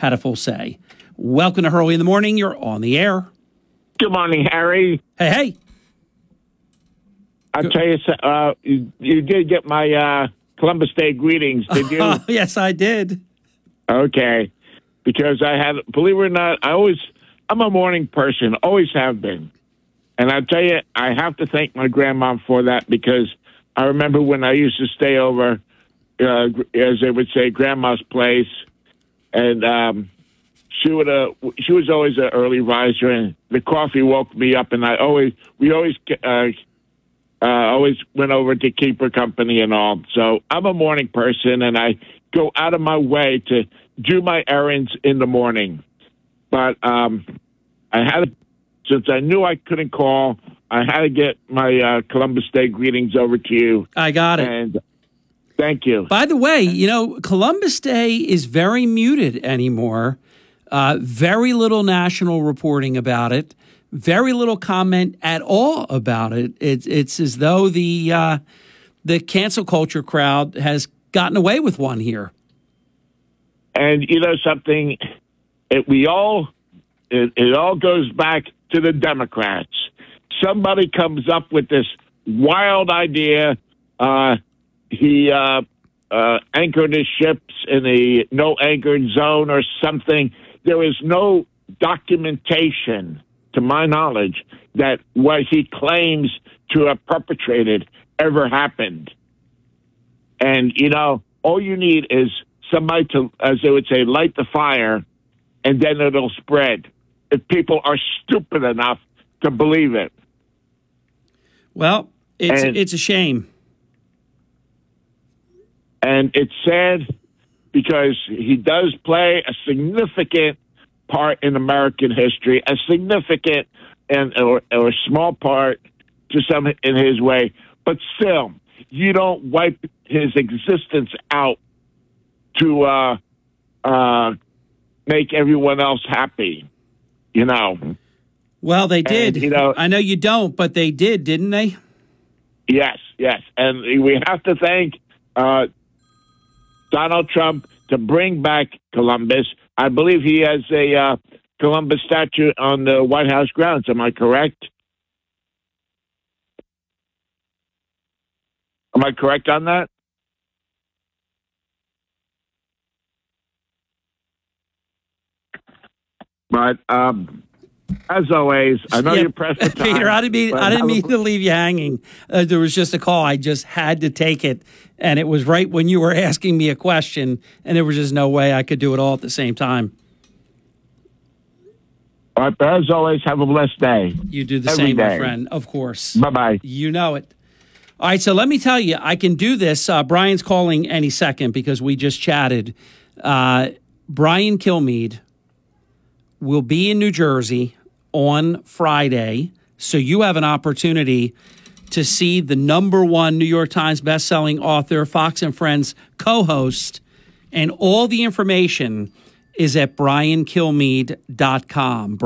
had a full say. Welcome to Hurley in the Morning. You're on the air. Good morning, Harry. Hey. I'll tell you, you did get my Columbus Day greetings, did you? Yes, I did. Okay. Because I had, believe it or not, I'm a morning person, always have been. And I'll tell you, I have to thank my grandma for that, because I remember when I used to stay over, as they would say, Grandma's place, and she was always an early riser, and the coffee woke me up, and we always went over to keep her company and all. So I'm a morning person, and I go out of my way to do my errands in the morning. But since I knew I couldn't call, I had to get my Columbus Day greetings over to you. I got it. And thank you. By the way, Columbus Day is very muted anymore. Very little national reporting about it. Very little comment at all about it. It's as though the cancel culture crowd has gotten away with one here. And you know something, it all goes back to the Democrats. Somebody comes up with this wild idea. He anchored his ships in a no anchored zone or something. There is no documentation, to my knowledge, that what he claims to have perpetrated ever happened. And, all you need is somebody to, as they would say, light the fire, and then it'll spread, if people are stupid enough to believe it. Well, it's a shame. And it's sad, because he does play a significant part in American history, a significant or small part to some in his way. But still, you don't wipe his existence out to make everyone else happy, Well, they did. And, I know you don't, but they did, didn't they? Yes. And we have to thank Donald Trump to bring back Columbus. I believe he has a Columbus statue on the White House grounds. Am I correct? Am I correct on that? But as always, I know you're pressed for time. Peter, I didn't mean to leave you hanging. There was just a call. I just had to take it, and it was right when you were asking me a question, and there was just no way I could do it all at the same time. All right, but as always, have a blessed day. You do the same, my friend. Of course. Bye-bye. You know it. All right, so let me tell you, I can do this. Brian's calling any second because we just chatted. Brian Kilmeade will be in New Jersey on Friday, so you have an opportunity to see the #1 New York Times bestselling author, Fox and Friends co-host, and all the information is at briankilmeade.com.